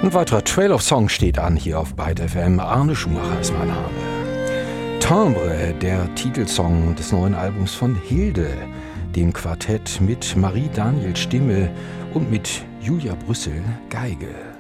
Ein weiterer Trail of Song steht an hier auf Byte FM. Arne Schumacher ist mein Name. Timbre, der Titelsong des neuen Albums von Hilde, dem Quartett mit Marie Daniel Stimme und mit Julia Brüssel Geige.